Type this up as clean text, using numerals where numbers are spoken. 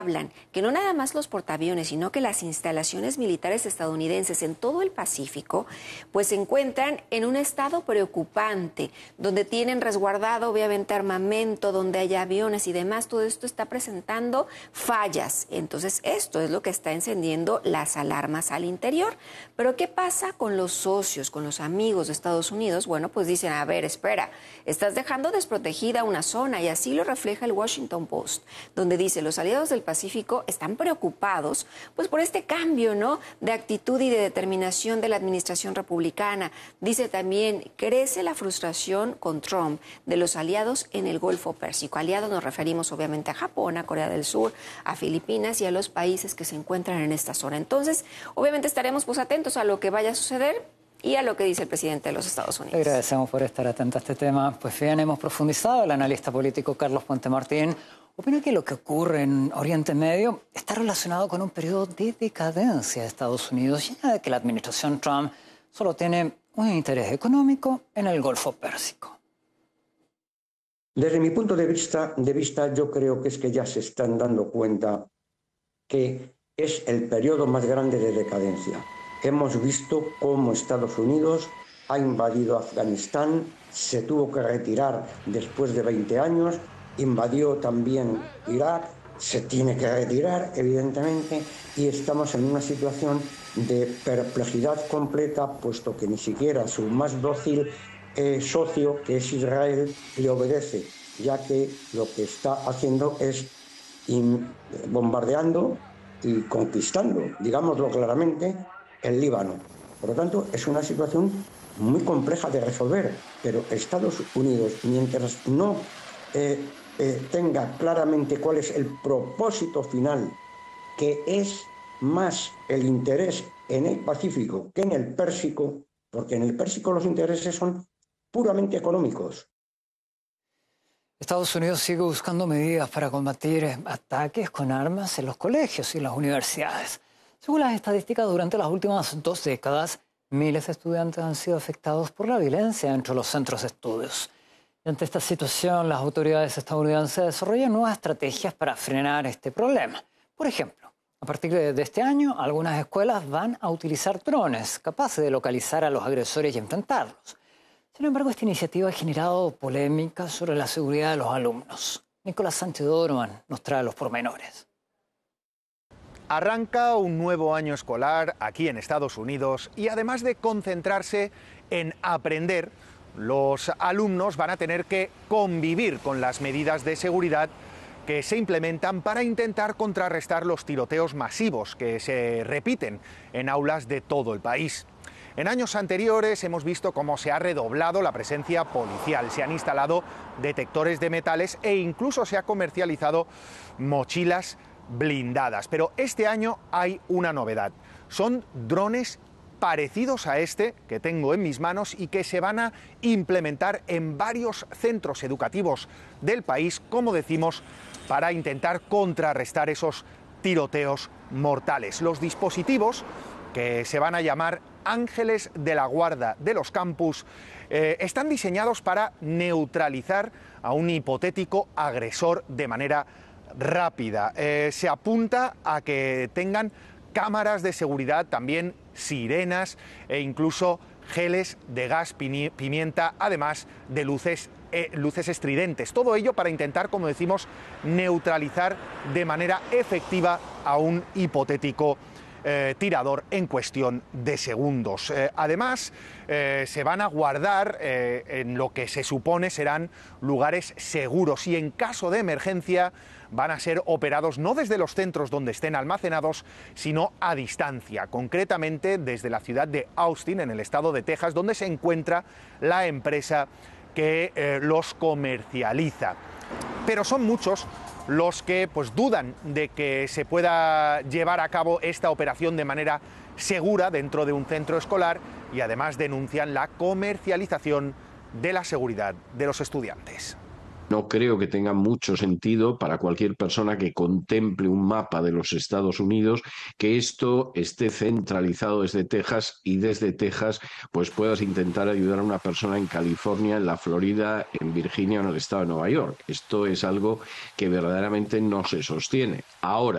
hablan que no nada más los portaaviones, sino que las instalaciones militares estadounidenses en todo el Pacífico, pues se encuentran en un estado preocupante, donde tienen resguardado obviamente armamento, donde hay aviones y demás. Todo esto está presentando fallas. Entonces esto es lo que está encendiendo las alarmas al interior. Pero ¿qué pasa con los socios, con los amigos de Estados Unidos? Bueno, pues dicen, a ver, espera, estás dejando desprotegida una zona, y así lo refleja el Washington Post, donde dice, los aliados del Pacífico están preocupados pues por este cambio, ¿no?, de actitud y de determinación de la administración republicana. Dice también, crece la frustración con Trump de los aliados en el Golfo Pérsico. Aliados nos referimos obviamente a Japón, a Corea del Sur, a Filipinas y a los países que se encuentran en esta zona. Entonces, obviamente estaremos pues atentos a lo que vaya a suceder y a lo que dice el presidente de los Estados Unidos. Le agradecemos por estar atenta a este tema. Pues bien, hemos profundizado. El analista político Carlos Puente Martín opina que lo que ocurre en Oriente Medio está relacionado con un periodo de decadencia de Estados Unidos, ya que la administración Trump solo tiene un interés económico en el Golfo Pérsico. Desde mi punto de vista, yo creo que es que ya se están dando cuenta que es el periodo más grande de decadencia. Hemos visto cómo Estados Unidos ha invadido Afganistán, se tuvo que retirar después de 20 años, invadió también Irak, se tiene que retirar, evidentemente, y estamos en una situación de perplejidad completa, puesto que ni siquiera su más dócil socio, que es Israel, le obedece, ya que lo que está haciendo es bombardeando y conquistando, digámoslo claramente, el Líbano. Por lo tanto, es una situación muy compleja de resolver, pero Estados Unidos, mientras no tenga claramente cuál es el propósito final, que es más el interés en el Pacífico que en el Pérsico, porque en el Pérsico los intereses son puramente económicos. Estados Unidos sigue buscando medidas para combatir ataques con armas en los colegios y las universidades. Según las estadísticas, durante las últimas 2 décadas, miles de estudiantes han sido afectados por la violencia dentro de los centros de estudios. Y ante esta situación, las autoridades estadounidenses desarrollan nuevas estrategias para frenar este problema. Por ejemplo, a partir de este año, algunas escuelas van a utilizar drones capaces de localizar a los agresores y enfrentarlos. Sin embargo, esta iniciativa ha generado polémica sobre la seguridad de los alumnos. Nicolás Sánchez Dorman nos trae los pormenores. Arranca un nuevo año escolar aquí en Estados Unidos y además de concentrarse en aprender, los alumnos van a tener que convivir con las medidas de seguridad que se implementan para intentar contrarrestar los tiroteos masivos que se repiten en aulas de todo el país. En años anteriores hemos visto cómo se ha redoblado la presencia policial, se han instalado detectores de metales e incluso se ha comercializado mochilas blindadas. Pero este año hay una novedad. Son drones parecidos a este que tengo en mis manos y que se van a implementar en varios centros educativos del país, como decimos, para intentar contrarrestar esos tiroteos mortales. Los dispositivos, que se van a llamar Ángeles de la Guarda de los campus, están diseñados para neutralizar a un hipotético agresor de manera rápida. Se apunta a que tengan cámaras de seguridad, también sirenas e incluso geles de gas pimienta, además de luces estridentes. Todo ello para intentar, como decimos, neutralizar de manera efectiva a un hipotético tirador en cuestión de segundos. Además, se van a guardar en lo que se supone serán lugares seguros y en caso de emergencia van a ser operados no desde los centros donde estén almacenados, sino a distancia, concretamente desde la ciudad de Austin, en el estado de Texas, donde se encuentra la empresa que los comercializa. Pero son muchos los que dudan de que se pueda llevar a cabo esta operación de manera segura dentro de un centro escolar y además denuncian la comercialización de la seguridad de los estudiantes. No creo que tenga mucho sentido para cualquier persona que contemple un mapa de los Estados Unidos que esto esté centralizado desde Texas y desde Texas pues puedas intentar ayudar a una persona en California, en la Florida, en Virginia o en el estado de Nueva York. Esto es algo que verdaderamente no se sostiene. Ahora,